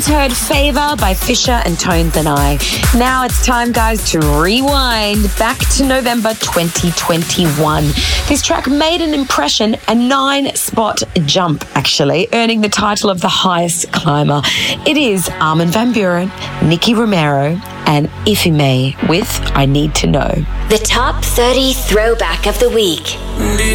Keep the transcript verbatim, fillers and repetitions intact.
Heard Favour by Fisher and Tones and I. Now it's time, guys, to rewind back to November twenty twenty-one. This track made an impression, a nine-spot jump, actually, earning the title of the highest climber. It is Armin van Buuren, Nicky Romero, and Ifeime with I Need to Know. The top thirty throwback of the week.